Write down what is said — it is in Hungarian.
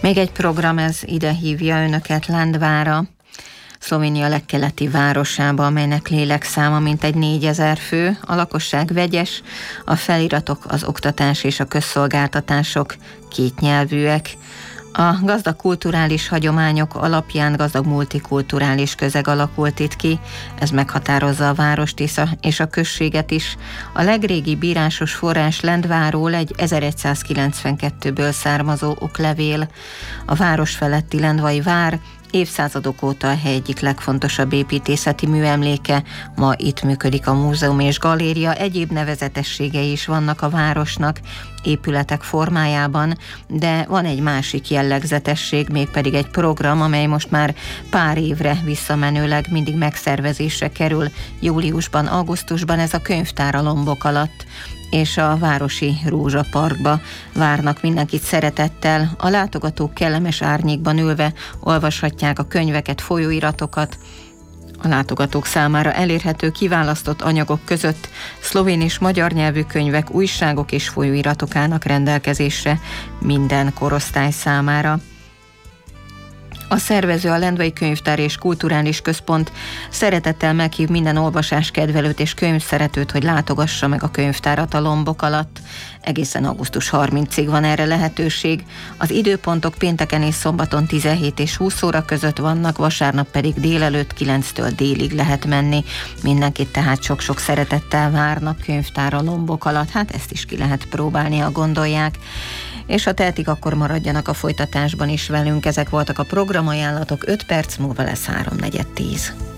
Még egy program, ez ide hívja önöket Lendvára, Szlovénia legkeleti városába, amelynek lélekszáma mintegy 4000 fő, a lakosság vegyes, a feliratok, az oktatás és a közszolgáltatások kétnyelvűek. A gazdag kulturális hagyományok alapján gazdag multikulturális közeg alakult itt ki, ez meghatározza a várost és a községet is. A legrégibb írásos forrás Lendváról egy 1192-ből származó oklevél. A város feletti lendvai vár évszázadok óta a hely egyik legfontosabb építészeti műemléke, ma itt működik a múzeum és galéria, egyéb nevezetességei is vannak a városnak, épületek formájában, de van egy másik jellegzetesség, mégpedig egy program, amely most már pár évre visszamenőleg mindig megszervezésre kerül, júliusban, augusztusban, ez a könyvtár a Lombok alatt, és a városi Rózsaparkba várnak mindenkit szeretettel. A látogatók kellemes árnyékban ülve olvashatják a könyveket, folyóiratokat. A látogatók számára elérhető kiválasztott anyagok között szlovén és magyar nyelvű könyvek, újságok és folyóiratok állnak rendelkezésre minden korosztály számára. A szervező, a Lendvai Könyvtár és Kulturális Központ szeretettel meghív minden olvasáskedvelőt és könyvszeretőt, hogy látogassa meg a könyvtárat a Lombok alatt. Egészen augusztus 30-ig van erre lehetőség. Az időpontok pénteken és szombaton 17 és 20 óra között vannak, vasárnap pedig délelőtt 9-től délig lehet menni. Mindenkit tehát sok-sok szeretettel várnak, könyvtár a Lombok alatt. Hát ezt is ki lehet próbálni, ha gondolják. És ha tehetik, akkor maradjanak a folytatásban is velünk. Ezek voltak a programajánlatok, 5 perc múlva lesz 3:40.